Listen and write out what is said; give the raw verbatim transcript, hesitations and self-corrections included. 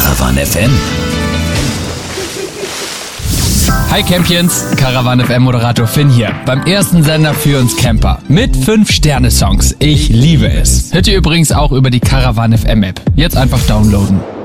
Caravan F M. Hi Campions, Caravan F M Moderator Finn hier, beim ersten Sender für uns Camper. Mit fünf Sterne Songs, ich liebe es. Hört ihr übrigens auch über die Caravan F M App. Jetzt einfach downloaden.